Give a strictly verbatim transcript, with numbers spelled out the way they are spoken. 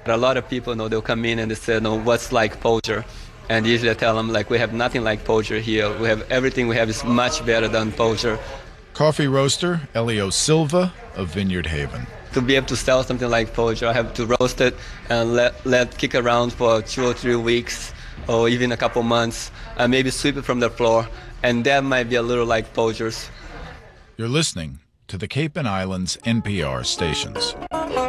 A lot of people, you know, they'll come in and they say, no, what's like poacher? And usually I tell them, like, we have nothing like poacher here. We have everything we have is much better than poacher. Coffee roaster Elio Silva of Vineyard Haven. To be able to sell something like poacher, I have to roast it and let let kick around for two or three weeks or even a couple months, and maybe sweep it from the floor, and that might be a little like poachers. You're listening to the Cape and Islands N P R stations.